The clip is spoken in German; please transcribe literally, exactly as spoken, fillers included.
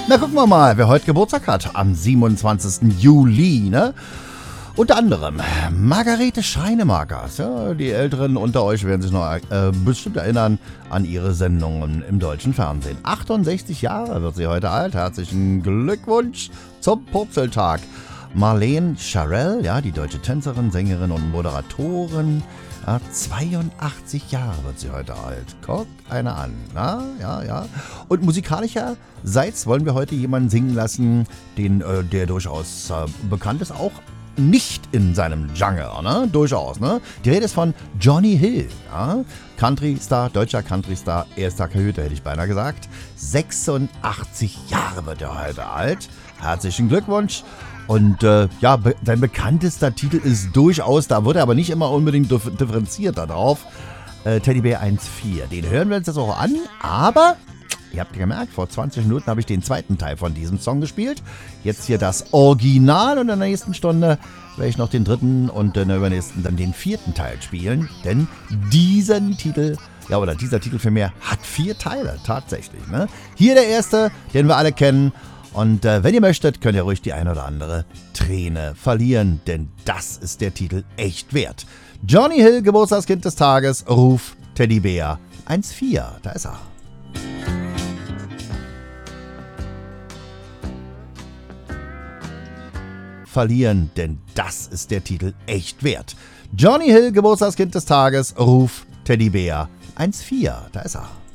Na, gucken wir mal, wer heute Geburtstag hat. Am siebenundzwanzigsten Juli, ne? Unter anderem Margarete Schreinemakers. Ja, die Älteren unter euch werden sich noch äh, bestimmt erinnern an ihre Sendungen im deutschen Fernsehen. achtundsechzig Jahre wird sie heute alt. Herzlichen Glückwunsch zum Purzeltag. Marlene Scharell, ja, die deutsche Tänzerin, Sängerin und Moderatorin. Ja, zweiundachtzig Jahre wird sie heute alt. Guck einer an. Na, ja, ja. Und musikalischerseits wollen wir heute jemanden singen lassen, den, äh, der durchaus äh, bekannt ist, auch nicht in seinem Genre, ne? Durchaus, ne? Die Rede ist von Johnny Hill, ja? Country-Star, deutscher Country-Star, erster Kajüte, hätte ich beinahe gesagt. sechsundachtzig Jahre wird er heute alt. Herzlichen Glückwunsch. Und äh, ja, be- sein bekanntester Titel ist durchaus, da wird er aber nicht immer unbedingt dif- differenziert darauf, äh, Teddybär eins vier. Den hören wir uns jetzt auch an, aber ihr habt ja gemerkt, vor zwanzig Minuten habe ich den zweiten Teil von diesem Song gespielt. Jetzt hier das Original und in der nächsten Stunde werde ich noch den dritten und in der übernächsten dann den vierten Teil spielen. Denn diesen Titel, ja oder dieser Titel vielmehr, hat vier Teile tatsächlich. Ne? Hier der erste, den wir alle kennen. Und äh, wenn ihr möchtet, könnt ihr ruhig die ein oder andere Träne verlieren, denn das ist der Titel echt wert. Johnny Hill, Geburtstagskind des Tages, Ruf Teddybär eins vier, da ist er. Verlieren, denn das ist der Titel echt wert. Johnny Hill, Geburtstagskind des Tages, Ruf Teddybär eins vier, da ist er.